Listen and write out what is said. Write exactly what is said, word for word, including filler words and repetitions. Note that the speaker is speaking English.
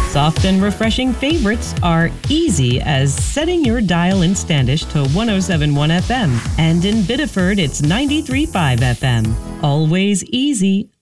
Soft and refreshing favorites are easy as setting your dial in Standish to one oh seven point one F M. And in Biddeford, it's ninety-three point five F M. Always easy,